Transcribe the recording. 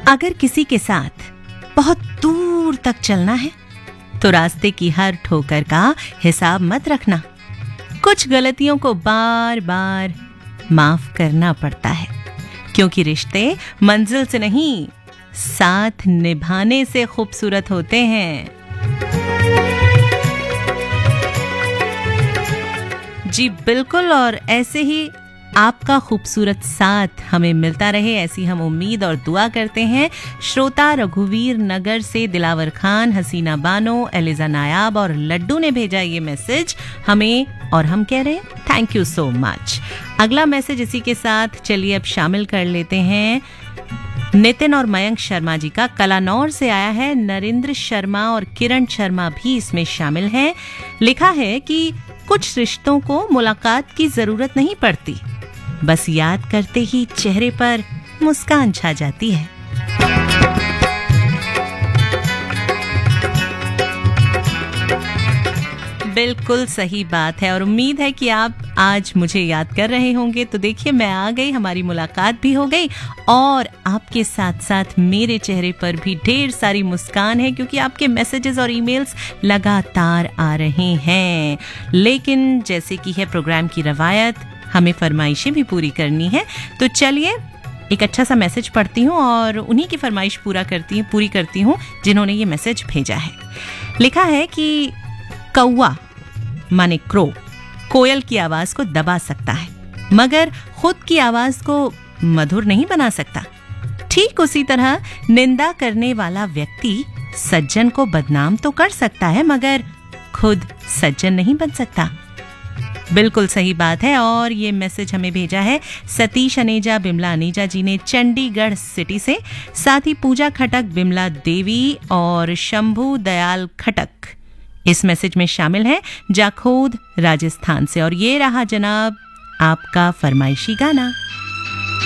अगर किसी के साथ बहुत दूर तक चलना है तो रास्ते की हर ठोकर का हिसाब मत रखना। कुछ गलतियों को बार बार माफ करना पड़ता है, क्योंकि रिश्ते मंजिल से नहीं, साथ निभाने से खूबसूरत होते हैं। जी बिल्कुल, और ऐसे ही आपका खूबसूरत साथ हमें मिलता रहे, ऐसी हम उम्मीद और दुआ करते हैं। श्रोता रघुवीर नगर से दिलावर खान, हसीना बानो, एलिजा नायाब और लड्डू ने भेजा ये मैसेज हमें, और हम कह रहे हैं थैंक यू सो मच। अगला मैसेज इसी के साथ चलिए अब शामिल कर लेते हैं। नितिन और मयंक शर्मा जी का कलानौर से आया है। नरेंद्र शर्मा और किरण शर्मा भी इसमें शामिल हैं। लिखा है कि कुछ रिश्तों को मुलाकात की जरूरत नहीं पड़ती, बस याद करते ही चेहरे पर मुस्कान छा जाती है। बिल्कुल सही बात है, और उम्मीद है कि आप आज मुझे याद कर रहे होंगे। तो देखिए, मैं आ गई, हमारी मुलाकात भी हो गई, और आपके साथ साथ मेरे चेहरे पर भी ढेर सारी मुस्कान है, क्योंकि आपके मैसेजेस और ईमेल्स लगातार आ रहे हैं। लेकिन जैसे कि है प्रोग्राम की रवायत, हमें फरमाइशें भी पूरी करनी है। तो चलिए एक अच्छा सा मैसेज पढ़ती हूँ और उन्हीं की फरमाइश पूरी करती हूँ जिन्होंने ये मैसेज भेजा है। लिखा है कि कौवा माने क्रो कोयल की आवाज को दबा सकता है, मगर खुद की आवाज को मधुर नहीं बना सकता। ठीक उसी तरह निंदा करने वाला व्यक्ति सज्जन को बदनाम तो कर सकता है, मगर खुद सज्जन नहीं बन सकता। बिल्कुल सही बात है। और ये मैसेज हमें भेजा है सतीश अनेजा बिमला अनेजा जी ने चंडीगढ़ सिटी से, साथ ही पूजा खटक, बिमला देवी और शंभू दयाल खटक इस मैसेज में शामिल है जाखोद राजस्थान से। और ये रहा जनाब आपका फरमाइशी गाना।